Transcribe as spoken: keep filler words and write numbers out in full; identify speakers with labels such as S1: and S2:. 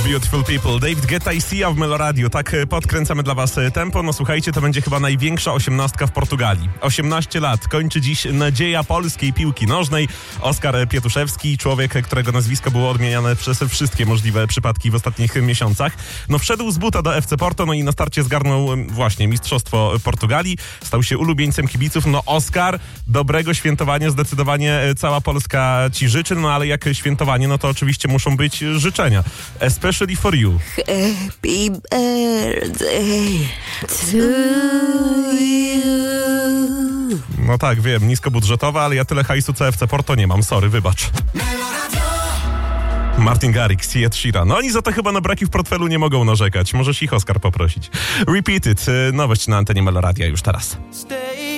S1: Beautiful People, David Guetta i Sia w Meloradiu. Tak podkręcamy dla was tempo. No słuchajcie, to będzie chyba największa osiemnastka w Portugalii. osiemnaście lat, kończy dziś nadzieja polskiej piłki nożnej. Oskar Piętuszewski, człowiek, którego nazwisko było odmieniane przez wszystkie możliwe przypadki w ostatnich miesiącach. No wszedł z buta do F C Porto, no i na starcie zgarnął właśnie Mistrzostwo Portugalii. Stał się ulubieńcem kibiców. No Oskar, dobrego świętowania zdecydowanie cała Polska ci życzy, no ale jak świętowanie, no to oczywiście muszą być życzenia. Especially for you.
S2: Happy birthday to you.
S1: No tak, wiem, niskobudżetowa, ale ja tyle hajsu co F C Porto nie mam, sorry, wybacz. Martin Garrix, Ed Sheeran. No oni za to chyba na braki w portfelu nie mogą narzekać. Możesz ich Oskar poprosić. Repeat It, nowość na antenie Meloradia już teraz.